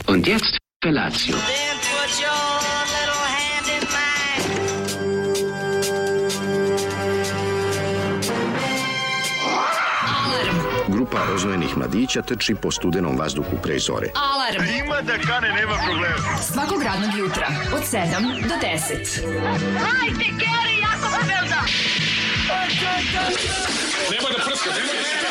Und jetzt Felatio. Then put your little hand in mine. Grupa rozvojenih mladića trči po studenom vazduhu pre zore. Alarm. Ima da kane, nema problema. Svakog radnog jutra od 7 do 10. Hajde, Geri, jako se velda. Nema da prska, nema da prska.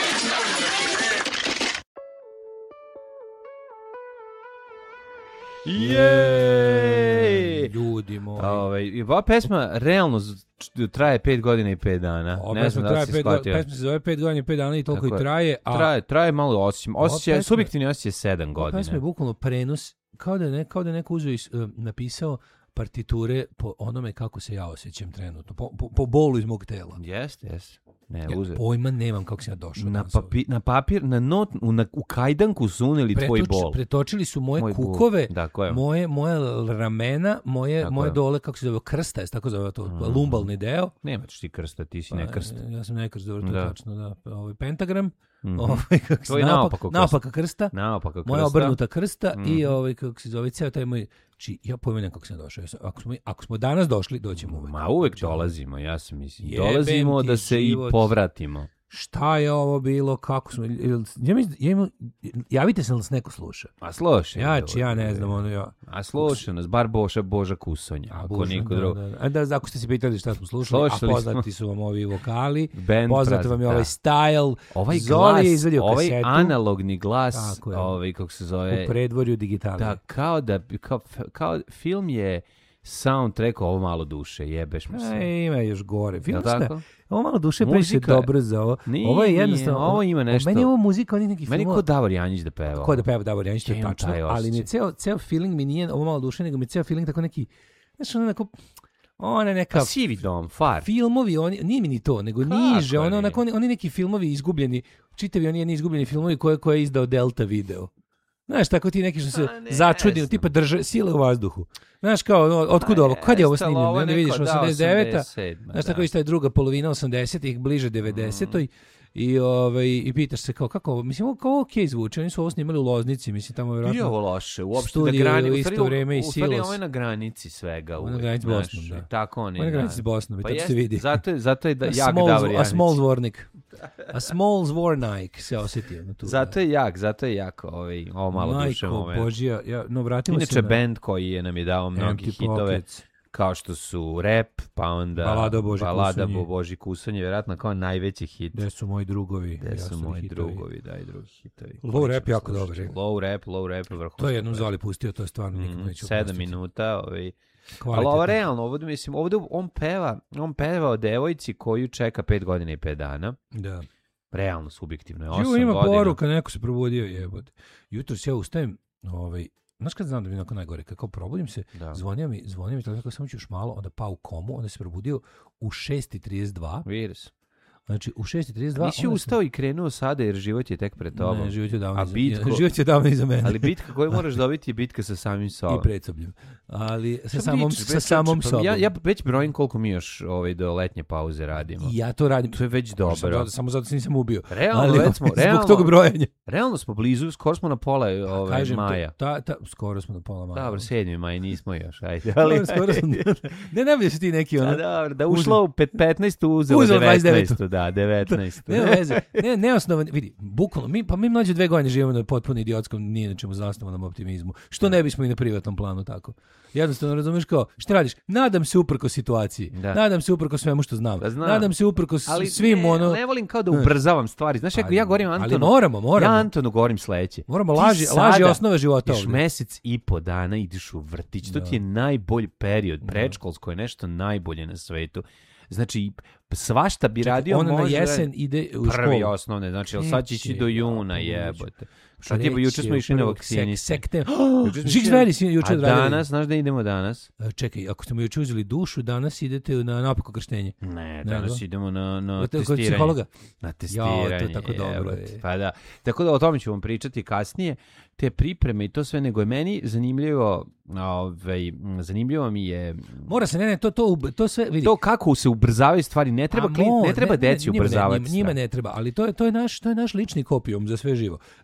Jej! Ljudi moji. Ova pesma realno traje 5 godina i 5 dana. Ova Ne znam da li si shvatio. pesma se zove 5 godina i 5 dana i toliko Tako i je. traje. A Traje malo osjećaj, pesma- subjektivni osjećaj je 7 ova pesma je godina. bukvalno prenos, kao da je neko uzeo i napisao partiture po onome kako se ja osjećam trenutno. Po bolu iz mog tela. Jeste. Ne, Ja uzeo. pojma nemam kako sam ja došao. Na papir, u kajdanku su uneli tvoj bol. Pretočili su moje Moj bol. kukove, Tako je. moje ramena, moje je. dole, kako se zove, krsta, je tako zove to, lumbalni deo. Nemaš ti krsta, ti si nekrst. Ja sam nekrst, dobro, to Da. je tačno, da. Pentagram, Mhm. kako se To je naopako krst. naopaka krsta, Naopaka krsta. moja obrnuta krsta i Mhm. kako se zove, ceo taj moj, ja pojma nemam kako sam došao. Ako smo danas došli, doćemo uvek. Ma uvek dolazimo, ja sam mislim. Jebem Dolazimo ti da se život. i povratimo. Šta je ovo bilo, kako smo, javite se li nas neko sluša. A slušaj. Ja ne znam, ono ja. A slušaj nas, bar Boža Kusonja, ako niko drugo. Da, ako ste se pitali šta smo slušali, Slušali a poznati su vam ovi vokali, Band poznat vam je ovaj da. style, Ovaj Zoli glas, je izvadio ovaj kasetu analogni glas, Tako je. kako se zove, u predvorju digitalije. da, kao film je soundtrack ovo malo duše, jebeš mi se. Ima još gore. Jel Film tako? ovo malo duše Muzika previše je- dobro za ovo. Nije, Ovo je nije, jednostavno. ovo ima nešto. Meni je ovo muzika, oni neki Meni filmova. ko Davor Janjić da peva. Ko da peva Davor Janjić, to Ja je imam tačno. taj Ali mi je ceo feeling mi nije ovo malo duše, nego mi je ceo feeling tako neki, znaš, ona neka Pa Sivi dom, far. filmovi, nije mi ni to, nego Kako niže, nije? oni neki filmovi izgubljeni, čitavi oni jedni izgubljeni filmovi koje je izdao Delta video. Znaš, tako ti neki što se začudio, znam. tipa drže sile u vazduhu. Znaš, kao, otkud ovo, kad je ovo snimljeno? Onda vidiš, 89-a, znaš, tako isto je druga polovina 80-ih, bliže 90-oj. I pitaš se kako, mislim, kao okej zvuči, oni su ovo snimali u Loznici, mislim, tamo je Nije vjerojatno ovo loše, uopšte studio da grani, u isto vreme i u stvari Silos. ovo je na granici svega Ovo je na uvek. granici s znaš, Bosnom, da. i Tako oni. On je granici s Bosnom, i Pa tako se jeste, vidi. Zato je jak Davor A Janjić. small zvornik. A small zvornik se osjetio. Tu, Zato je jak, ovo malo duše Majko moment. Božija, vratimo se Inače, na band koji nam je dao mnogi Empty hitove, Pockets. kao što su Rap, pa onda Balada o Boži Kusonje, vjerojatno kao najveći hit. Gde su moji drugovi? Gde su moji hitovi. drugovi, da, i drugi hitovi. Low Rap jako dobar. Low rap, vrhunsko. To je jednom Zoli pustio, to je stvarno nikad neću 7 oprostiti. minuta, Ali Kvalitetno. ovo realno, ovdje on peva o devojci koju čeka 5 godina i 5 dana. Da. Realno, subjektivno je 8 Ima godina. poruka, neko se probudio, jebote. Jutro se ja ustajem, znaš kad znam da mi onako najgore, kako probudim se, Da. zvonio mi, tako samo ću još malo, onda pa u komu, onda se probudio u 6:32, Virus. znači u 6:32. Nisi ustao i krenuo sada jer život je tek pred tobom. Ne, život je davno A bitko- život je davno iza mene. Ali bitka koju moraš dobiti je bitka sa samim sobom. I predsobljem. Ali sa Šta samom, pričaš, sa bre, samom čoveče, sobom. pa Ja već brojim koliko mi još do letnje pauze radimo. I ja to radim. To je već dobro. Samo zato se nisam ubio. Realno, Ali, već smo, zbog tog brojanja. Realno smo blizu, skoro smo na pola Kažem, maja. skoro smo na pola maja. Dobro, 7. maj nismo još, ajde. Ali, Dobro, skoro smo. Ne najbolje su ti neki ono. dobro, da ušlo u 15. uzelo Uzelo 19. Da, 19. Nema veze. Neosnovan, vidi, bukvalno, mi mlađe 2 godine živimo na potpuno idiotskom, nije na čemu zasnovanom optimizmu. Što ne bismo i na privatnom planu tako. Jednostavno, razumiješ kao, šta radiš? Nadam se uprkos situaciji. Da. Nadam se uprkos svemu što znam. Pa znam. Nadam se uprkos Ali svim ne volim kao da ubrzavam stvari. Znaš, ja govorim Antonu. Ali moramo. Ja Antonu govorim sledeće. Moramo Ti laži sada osnove života Još ovdje. mesec i po dana ideš u vrtić. To ti je najbolji period. Predškolsko je nešto najbolje na svetu. Znači, svašta bi radio On na može... jesen ide u Prvi školu. osnovne, znači, ali sad će ići do juna, jebote. Šta ti Treći, juče smo išli na prvog vakcini. Žigs Veri si juče A odradili. danas, znaš da idemo danas? Čekaj, ako ste mu juče uzeli dušu, danas idete na napako krštenje. Ne, danas idemo na Kod testiranje. psihologa? Na testiranje. Ja, to je tako dobro. jebote. Pa da. Tako da o tome ćemo pričati kasnije. Te pripreme i to sve, nego je meni zanimljivo, zanimljivo mi je... Mora se, to sve, vidi. To kako se ubrzavaju stvari, ne treba deci ubrzavati. Njima ne treba, ali to je naš lični kopijum za sve živo. Znači to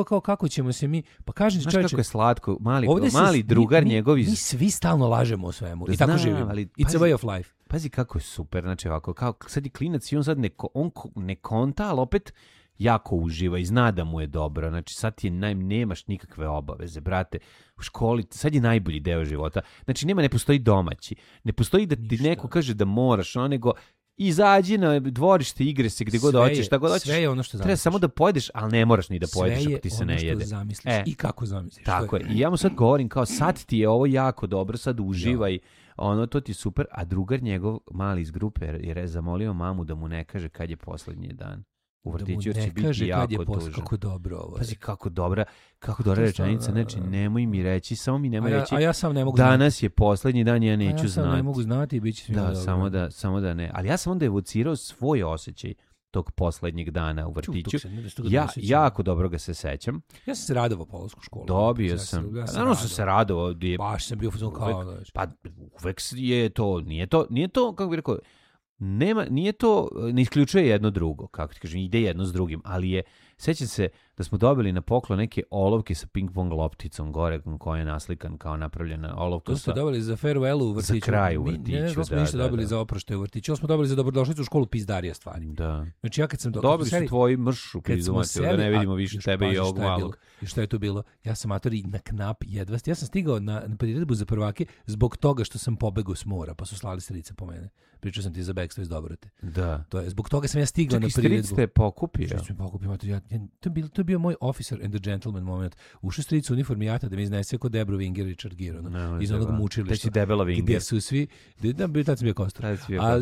kao kako ćemo se mi, pa kažem Znaš čoveče, kako je slatko, mali drugar njegov iz... Mi svi stalno lažemo o svemu i tako živimo. It's a way of life. Pazi kako je super, znači ovako, kao sad je klinac i on sad ne konta, ali opet jako uživa i zna da mu je dobro. Znači sad ti nemaš nikakve obaveze, brate. U školi, sad je najbolji deo života. Znači ne postoji domaći. Ne postoji da ti neko kaže da moraš, nego izađi na dvorište, igre se gde god hoćeš, šta god hoćeš. Sve je ono što zamisliš. Treba samo da pojedeš, ali ne moraš ni da pojedeš ako ti se ne jede. Sve je ono što zamisliš i kako zamisliš. Tako je. I ja mu sad govorim kao sad ti je ovo jako dobro, sad uživaj. To ti je super, a drugar njegov mali iz grupe je zamolio mamu da mu ne kaže kad je poslednji dan u vrtiću, jer će biti jako tužan. Kako dobro ovo. Pazi kako dobra rečenica, znači nemoj mi reći, samo mi nemoj reći. A ja sam ne mogu danas je poslednji dan, ja neću znati. Ja sam ne mogu znati i bit će svima dobro. Samo da ne. Ali ja sam onda evocirao svoj osjećaj tog poslednjeg dana u vrtiću. Ja jako dobro ga se sećam. Ja sam se radovao polasku školu. Dobio sam. Naravno sam se radovao. Baš sam bio fuzon kao. Pa uvek je to, nije to, kako bih rekao, nije to, ne isključuje jedno drugo, kako ti kažem, ide jedno s drugim, ali je, sećam se da smo dobili na poklon neke olovke sa ping-pong lopticom gore, koja je naslikan kao napravljena olovka. To smo dobili za farewell u vrtiću. Za kraj u vrtiću, ne smo ništa dobili za oproštaj u vrtiću, smo dobili za dobrodošlicu u školu pizdarija stvari. Da. Znači ja kad sam dobili su tvoji mršu prizumatio, da ne vidimo više tebe i ovog malog. I šta je to bilo? Ja sam matori na knap jedva. Ja sam stigao na priredbu za prvake zbog toga što sam pobegao s mora, pa su slali strice po mene. Pričao sam ti za bekstvo iz Dobrote. Da. To je zbog toga sam ja stigao na priredbu. Čekaj, stric te pokupio. Što sam pokupio, to je bio moj officer and the gentleman moment. Ušao stric u uniformi jata da mi iznese kod Debra Winger i Richard Gere, iz onog mučilišta. Te si debela Winger. Gdje su svi, tad sam bio kostur.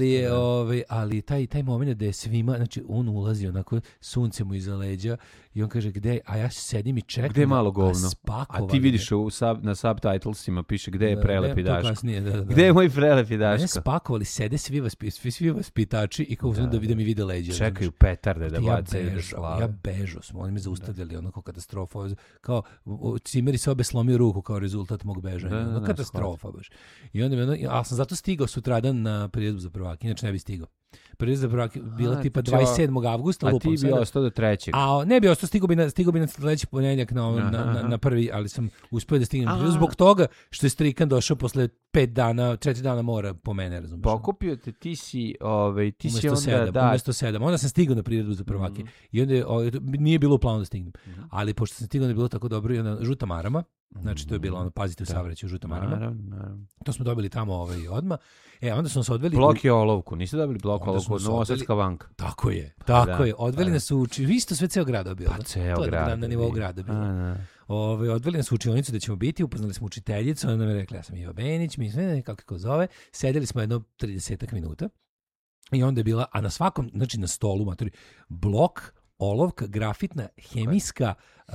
Ali taj moment da je svima, znači on ulazi onako, sunce mu iza leđa i on kaže gde, a ja sedim i čekam. Gde je malo govno? A ti vidiš na subtitlesima piše gde je prelepi Daško. Gde je moj prelepi Daško? Mene spakovali, sede svi vaspitači i kao da mi vide leđa. Čekaju petarde da bacaju da slave. Ja bežao smo, oni me zaustavljali, onako katastrofa. Kao, Cimeri se obe slomio ruku kao rezultat mog bežanja. Katastrofa baš. I onda ali sam zato stigao sutradan na priredbu za prvake, inače ne bi stigao. Priredba za prvake bila tipa 27. avgusta. A ti bi ostao do 3. A ne bi ostao, stigao bi na sledeći ponedjeljak na prvi, ali sam uspio da stignem. Zbog toga što je strikan došao posle 4 dana mora po mene, razumiješ. Pokupio te, ti si umesto onda... Umesto 7. Onda sam stigao na priredbu za prvake. I onda nije bilo u planu da stignem. Ali pošto sam stigao da je bilo tako dobro, i onda Žuta marama, znači to je bilo pazite u saobraćaju Žuta marama. Naravno. To smo dobili tamo odmah. Onda smo se odveli... Blok je olovku, niste dobili blok olovku od Novosadska banka. Tako je. Odveli nas u isto sve ceo grad bio. Pa ceo grad. Na nivou grada bilo. Odveli nas u učionicu da ćemo biti, upoznali smo učiteljicu, ona mi je rekla, ja sam Ivo Benić, mi sve kako zove, sedeli smo jedno 30 minuta i onda je bila, a na svakom, znači na stolu, matori, blok, olovka, grafitna, hemijska,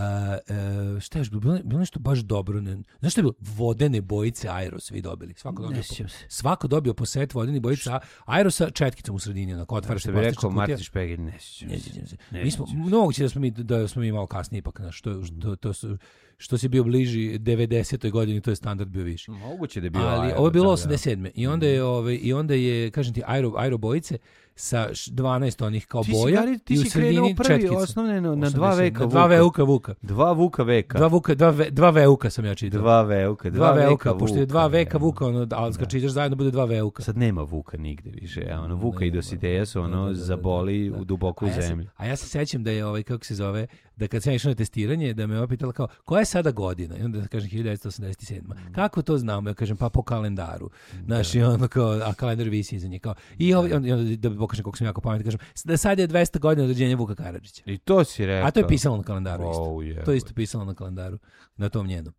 šta je bilo nešto baš dobro, znaš što je bilo? Vodene bojice Aero svi dobili. Svako dobio po set vodene bojice Aero sa četkicom u sredini, onako otvaraš se plastična kutija. Martin Špegelj, ne sjećam se. Mi smo, moguće da smo mi malo kasnije ipak, što si bio bliži 90. godini, to je standard bio viši. Moguće da je bio ali ovo je bilo 87. I onda je, kažem ti, Aero bojice sa 12 onih kao boja i u sredini četkica. Osnovne na 2 veka Vuka. 2 Vuka veka. 2 Veuka sam ja čitao. 2 veka, pošto je 2 veka Vuka, ali kad čitaš zajedno bude 2 Veuka. Sad nema Vuka nigde više. Vuka i Dositeja su zaboli u duboku zemlju. A ja se sećam da je kako se zove, da kad sam išao na testiranje, da me opitala kao, koja je sada godina? I onda kažem 1987. Kako to znamo? Ja kažem, pa po kalendaru. Znaš, i ono kao, a kalendar visi iza nje. I onda da bi pokažem koliko sam jako pametan, kažem, da sad je 200 godina od rođenja Vuka Karadžića. I to si rekao. A to je pisalo na kalendaru isto. To je isto pisalo na kalendaru, na tom njenom.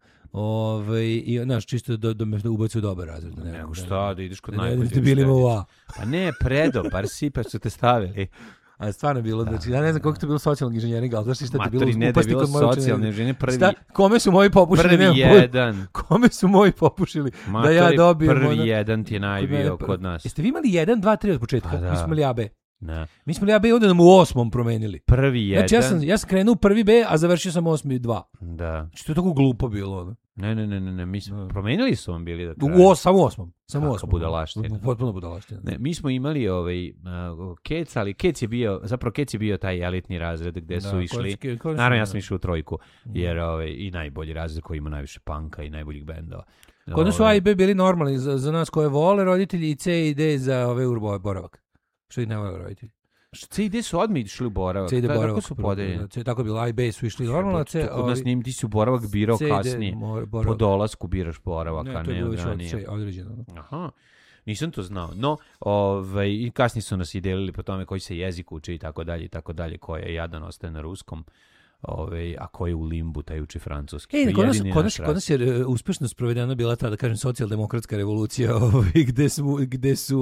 I znaš, čisto da me ubaci u dobar razred. Nego šta, da ideš kod najbolje. Da bili mu Pa ne, predobar si, pa su te stavili. A stvarno bilo, znači, ja ne znam koliko to bilo socijalnog inženjeringa, ali znaš šta je bilo upasti kod moje socijalne inženjeringe prvi. Kome su moji popušili? Prvi jedan. Kome su moji popušili da ja dobijem? Prvi jedan ti je najbio kod nas. Jeste vi imali 1, 2, 3 od početka? Mi smo imali AB. Ne. Mi smo li A, B, onda nam u 8. promenili. Prvi jedan. Znači ja sam krenuo prvi B, a završio sam 8. 2. Da. Znači to je tako glupo bilo. Ne, mi smo, promenili su vam bili da Samo 8. Kako budalaština. Potpuno budalaština. Ne, mi smo imali Kec, ali Kec je bio taj elitni razred gde su išli. Naravno, ja sam išao u trojku, jer i najbolji razred koji ima najviše panka i najboljih bendova. Kod nas su A i B bili normalni za nas koje vole roditelji i C i D za boravak. Što ih ne vole roditelji. C i D su odmah išli u boravak. C i D boravak. Kako su podeljeni? Tako je bilo, A i B su išli normalno. Kod nas ti si boravak birao kasnije. Po dolasku biraš boravak, a ne ranije. Određeno. Aha. Nisam to znao. No, i kasnije su nas i delili po tome koji se jezik uči i tako dalje, ko je jadan ostaje na ruskom. A ko je u limbu, taj uči francuski. Kod nas je uspešno sprovedena bila ta, da kažem, socijaldemokratska revolucija, gde su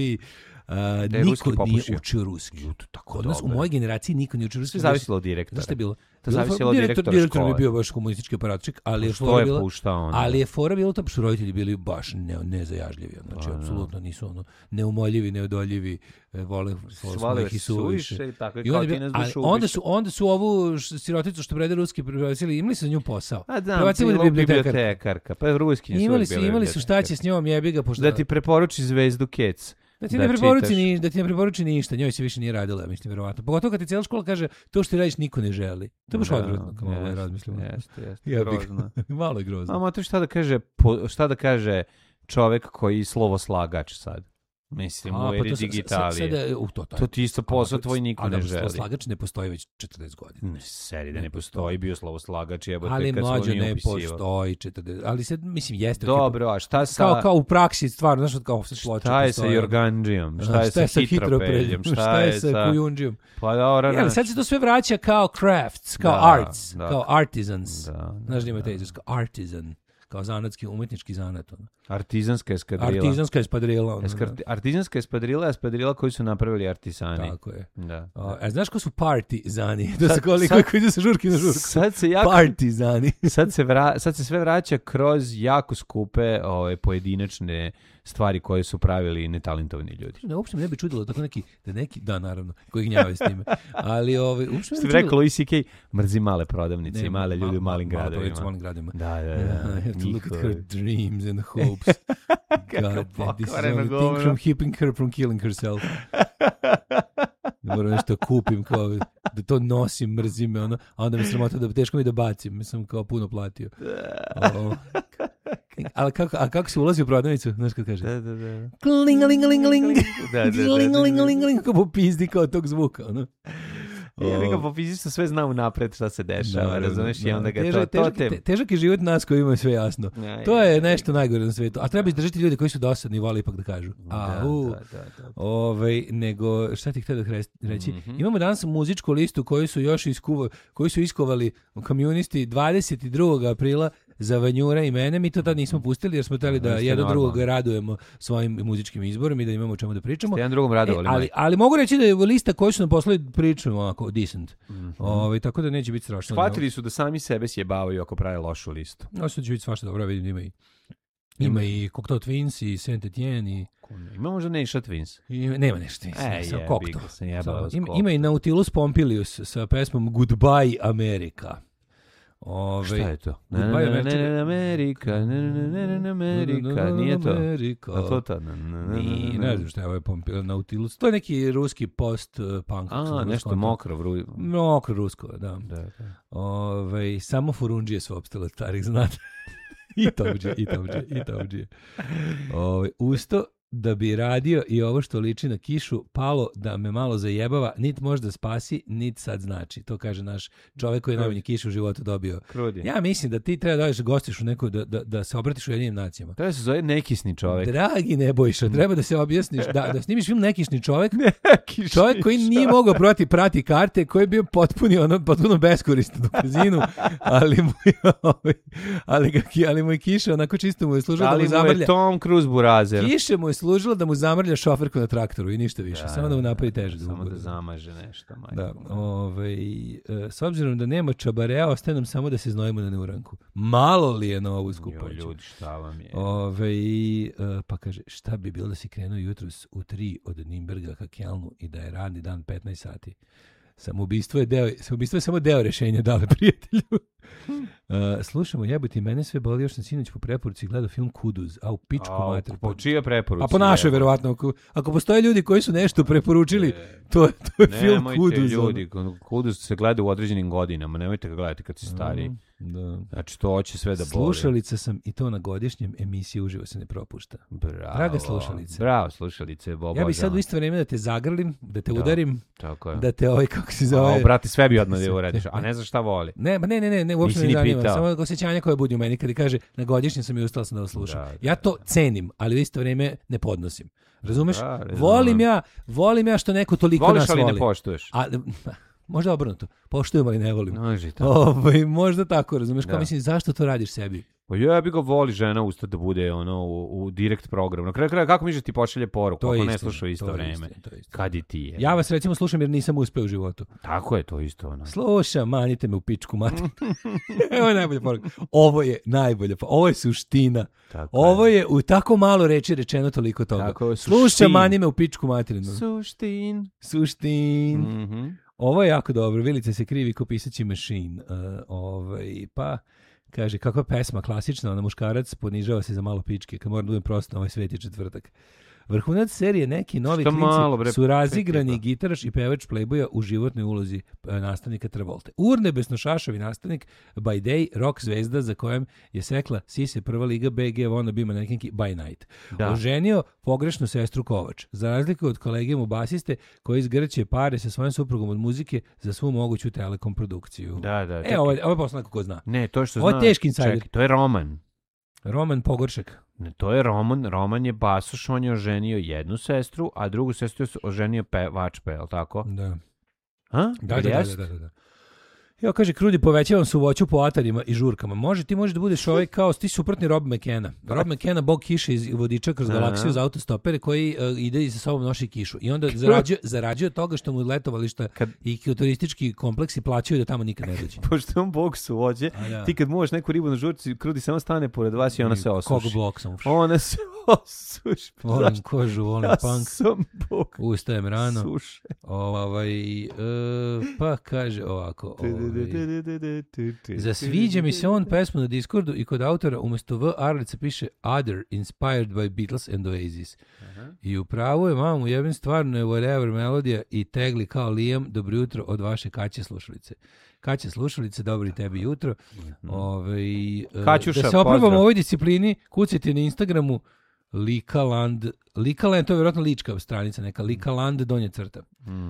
niko nije učio ruski. Kod nas u mojoj generaciji niko nije učio ruski. Sve zavisilo od direktora. Zašto je bilo? To zavisilo od direktora škole. Direktor je bio baš komunistički aparatčik, ali je fora bilo to, što roditelji bili baš nezajažljivi. Znači, apsolutno nisu neumoljivi, neodoljivi, vole ih i suviše. Onda su ovu siroticu što prede ruski prebacili, imali su za nju posao. Prebacili da bibliotekarka. Pa ruski nisu imali su šta će s njom, jebi ga. Da ti preporuči Zvezdu Kec. Da ti ne preporuči ništa, njoj se više nije radila, mislim, verovatno. Pogotovo kad ti cijela škola kaže, to što ti radiš niko ne želi. To je baš odvratno, kao malo razmislimo. Jeste, grozno. Malo je grozno. Ama to šta da kaže čovek koji slovoslagač sad? Mislim, u eri digitalije. To ti isto posao tvoj niko ne želi. Slovoslagač ne postoji već 40 godina. Seri da ne postoji, bio slovoslagač, jebote, ali kad mlađo ne postoji 40, ali sad, mislim, jeste. Dobro, a šta sa... Kao u praksi, stvarno, znaš, kao se ploče. Šta je sa Jorgandžijom? Šta je sa Hitropeljem? Šta je sa Kujundžijom? Pa dobro, sad se to sve vraća kao crafts, kao arts, kao artisans. Znaš da ima te izraz, kao artisan. Kao zanatski, umetnički zanat. Artizanska espadrila. Artizanska espadrila je espadrila koju su napravili artisani. Tako je. Da. Znaš ko su partizani? Da se koliko ide sa žurki na žurku. Sad se partizani. Sad se sve vraća kroz jako skupe pojedinačne stvari koje su pravili netalentovani ljudi. Ne, uopšte me ne bi čudilo tako neki, da naravno, koji gnjavaju s time. Ali uopšte što bi rekao Louis C.K. mrzi male prodavnice i male ljudi u malim gradovima. Da. I have to look at her dreams and hopes. God, this is only thing from keeping her from killing herself. Moram nešto kupim, kao da to nosim, mrzim me, a onda mi sramota da teško mi da bacim, mislim kao puno platio. Ali kako se ulazi u prodavnicu, znaš kad kaže? Da. Klingalingalingaling. Klingalingalingaling. Kako popizdi kao tog zvuka, ono. Ja popizdi što sve zna unapred šta se dešava, razumeš, i onda ga to te... Težak je život nas koji imaju sve jasno. To je nešto najgore na svetu. A treba izdržati ljudi koji su dosadni i vole ipak da kažu. Nego, šta ti htio da reći? Imamo danas muzičku listu koju su iskovali komunisti 22. aprila za Vanjura i mene. Mi to tad nismo pustili jer smo htjeli da jedan drugog radujemo svojim muzičkim izborom i da imamo o čemu da pričamo. Jedan drugom radovali. Ali mogu reći da je lista koju su nam poslali pričamo ovako decent. Tako da neće biti strašno. Shvatili su da sami sebe sjebavaju ako prave lošu listu. Sad će biti svašta dobro, vidim ima i Cocteau Twins i Saint Etienne i... Ima možda Neša Twins? Nema Neša Twins, samo Cocteau. Ima i Nautilus Pompilius sa pesmom Goodbye America. Šta je to? Amerika, nije to? A to to? Ne znam šta je ovaj Nautilus. To je neki ruski post-punk. Nešto mokro rusko, da. Samo furundžije su opstale od starih znata. I tobđe. Usto da bi radio i ovo što liči na kišu palo da me malo zajebava, nit možda spasi, nit sad znači. To kaže naš čovjek koji je najmanje kišu u životu dobio. Krudi. Ja mislim da ti treba da gostiš u neku, da se obratiš u Ujedinjenim nacijama. To se zove nekisni čovjek. Dragi Nebojša, treba da se objasniš, da snimiš film Nekisni čovjek. Čovjek koji nije mogao prati karte, koji je bio potpuno beskoristan u kazinu, ali mu je kiša onako čisto mu je služila da mu zavrlja. Ali mu je Tom Cruise burazer. Kiše mu je služila da mu zamrlja šoferku na traktoru i ništa više. Samo da mu napravi teže. Samo da zamaže nešto. Da, s obzirom da nema čabarea, ostaje nam samo da se znojimo na neuranku. Malo li je na ovu skupoću? Ljudi, šta vam je? Pa kaže, šta bi bilo da si krenuo jutros u 3 od Nimberga ka Kelnu i da je radni dan 15 sati? Samoubistvo je samo deo rešenja, dale prijatelju. Slušamo, jebote, mene sve boli, još sam sinoć po preporuci gledao film Kuduz, a u pičku mater. Po čija preporuci? A po našoj, verovatno. Ako postoje ljudi koji su nešto preporučili, to je film Kuduz. Nemojte ljudi, Kuduz se gleda u određenim godinama, nemojte ga gledati kad si stariji. Da. Znači, to hoće sve da boli. Slušalica sam i to na godišnjem, emisiji uživo se ne propušta. Bravo. Draga slušalice. Bravo, slušalice. Ja bih sad u isto vrijeme da te zagrlim, da te udarim, tako je. da te kako se zove... brati, sve bi odmah da uradiš, a ne znaš šta voli. Ne, uopšte ne zanima. Samo osjećanje koje budi u meni kada kaže na godišnjem sam i ustala sam da vas slušam. Ja to cenim, ali u isto vrijeme ne podnosim. Razumeš? Volim ja što neko toliko voliš, nas voli. Voliš, ali ne poštuješ. Možda obrnuto. Poštujem, ali ne volim. Možda tako, razumeš? Kao mislim, zašto to radiš sebi? Pa ja bi ga voli žena ustati da bude u direkt programu. Na kraju kako misliš ti pošalje poruku ako ne sluša isto vreme? Kad i ti je? Ja vas recimo slušam jer nisam uspeo u životu. Tako je, to isto. Slušam, manite me u pičku mater. Ovo je najbolja poruka. Ovo je najbolja poruka. Ovo je suština. Ovo je u tako malo reči rečeno toliko toga. Slušam, mani me u pičku materinu. Suštin. Ovo je jako dobro. Vilica se krivi ko pisaći mašin. Pa... Kaže, kakva pesma, klasična, ona muškarac ponižava se za malo pičke, kad moram da budem prosto na ovaj sveti četvrtak. Vrhunac serije neki novi klinci su razigrani gitaraš i pevač Playboya u životnoj ulozi nastavnika Travolte. Urnebesno šašavi nastavnik by day, rock zvezda za kojem je sekla sise prva liga BG Wanna Be Mannequinki by night. Oženio pogrešnu sestru Kovač. Za razliku od kolege mu basiste koji izgrće pare sa svojim suprugom od muzike za svu moguću telekom produkciju. Ovo je posle neko ko zna. Ne, to što zna. Ovo je teški insider. Čekaj, to je Roman. Roman Pogoršek. Ne, to je Roman je basoš, on je oženio jednu sestru, a drugu sestru je oženio pevač, je li tako? Da. Da. Evo kaže, Krudi, povećavam suvoću po atarima i žurkama. Ti možeš da budeš ovaj kao ti suprotni Rob McKenna. Rob McKenna, bog kiše iz vodiča kroz galaksiju za autostopere koji ide i sa sobom noši kišu. I onda zarađuje od toga što mu letovališta i turistički kompleksi plaćaju da tamo nikad ne dođe. Pošto je on bog suvoće, ti kad možeš neku ribu na žurci, Krudi samo stane pored vas i ona se osuši. Kog blok sam ušao. Ona se osuši. Volim kožu, volim punk. Sam bog. Ustajem rano. Suše. Pa kaže ovako. Zasviđa mi se on pesmu na Discordu i kod autora umjesto V Arlica piše Other Inspired by Beatles and Oasis. I upravo je mamu jebim stvarno je whatever melodija i tegli kao Liam, dobro jutro od vaše Kaće slušalice. Kaće slušalice, dobro i tebi jutro. Kaćuša, da se oprobamo u ovoj disciplini, kucajte na Instagramu Likaland, to je vjerojatno lička stranica, neka Likaland donje crta.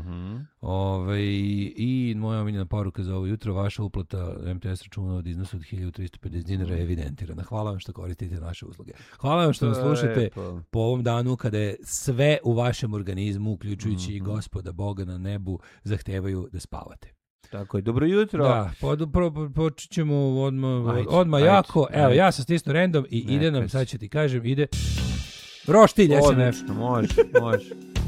I moja omiljena poruka za ovo jutro, vaša uplata MTS računa od iznosu od 1350 dinara je evidentirana. Hvala vam što koristite naše usluge. Hvala vam što nas slušate po ovom danu kada je sve u vašem organizmu, uključujući i Gospoda Boga na nebu, zahtevaju da spavate. Tako je, dobro jutro. Da, počet ćemo odmah jako. Evo, ja sam stisnuo random i ide nam, sad ću ti kažem, ide Roštilj SNF. Odlično, može.